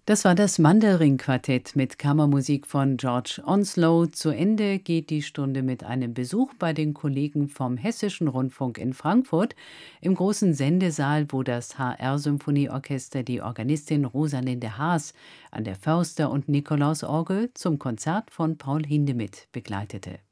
Das war das Mandarin-Quartett mit Kammermusik von George Onslow. Zu Ende geht die Stunde mit einem Besuch bei den Kollegen vom Hessischen Rundfunk in Frankfurt im großen Sendesaal, wo das HR-Symphonieorchester die Organistin Rosalinde Haas an der Förster- und Nikolausorgel zum Konzert von Paul Hindemith begleitete.